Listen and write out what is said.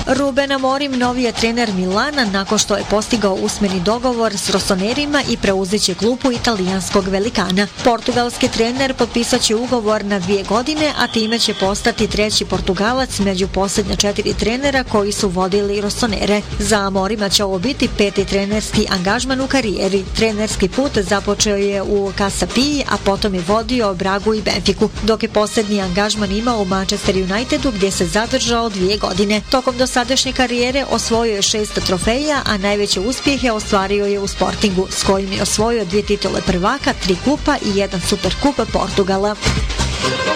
Ruben Amorim novi je trener Milana nakon što je postigao usmeni dogovor s rosonerima i preuzeće klubu italijanskog velikana. Portugalski trener potpisat će ugovor na 2 godine, a time će postati 3. Portugalac među posljednja 4 trenera koji su vodili rosonere. Za Amorima će ovo biti 5. trenerski angažman u karijeri. Trenerski put započeo je u Casapiji, a potom je vodio Bragu i Benfiku, dok je posljednji angažman imao u Manchester Unitedu gdje se zadržao 2 godine. Tokom dosadašnje karijere osvojio je 6 trofeja, a najveće uspjehe ostvario je u Sportingu, s kojim je osvojio 2 titule prvaka, 3 kupa i 1 superkup Portugala.